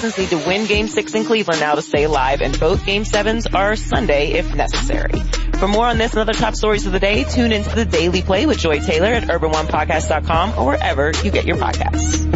Pistons need to win Game 6 in Cleveland now to stay alive, and both Game 7s are Sunday if necessary. For more on this and other top stories of the day, tune into the Daily Play with Joy Taylor at urban1podcast.com or wherever you get your podcasts.